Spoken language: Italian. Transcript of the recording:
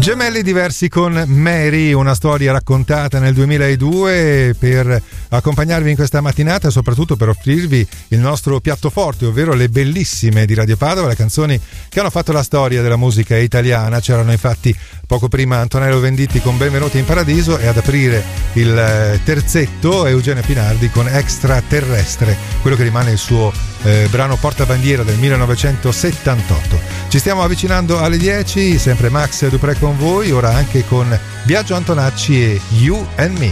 Gemelli diversi con Mary, una storia raccontata nel 2002 per accompagnarvi in questa mattinata e soprattutto per offrirvi il nostro piatto forte, ovvero le bellissime di Radio Padova, le canzoni che hanno fatto la storia della musica italiana. C'erano infatti poco prima Antonello Venditti con Benvenuti in Paradiso e ad aprire il terzetto Eugenio Pinardi con Extraterrestre, quello che rimane il suo brano portabandiera del 1978. Ci stiamo avvicinando alle 10, sempre Max Dupré con voi, ora anche con Biagio Antonacci e You and Me.